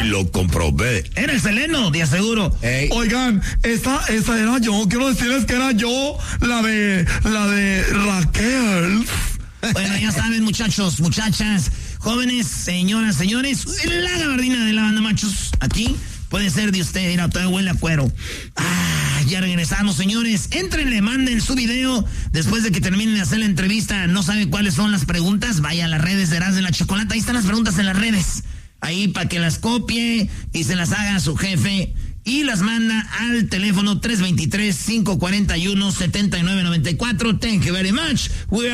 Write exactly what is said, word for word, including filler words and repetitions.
lo comprobé. Era el Seleno, de aseguro. Ey. Oigan, esa, esa era yo. Quiero decirles que era yo, la de, la de Raquel. Bueno, ya saben, muchachos, muchachas, jóvenes, señoras, señores, la gabardina de la banda machos, aquí puede ser de usted, mira, todo huele a cuero. Ah, ya regresamos, señores. Éntrenle, manden su video después de que terminen de hacer la entrevista. No saben cuáles son las preguntas, vaya a las redes de Erasmo de la Chocolata, ahí están las preguntas en las redes. Ahí para que las copie y se las haga a su jefe. Y las manda al teléfono tres dos tres, cinco cuatro uno, siete nueve nueve cuatro. Thank you very much. We are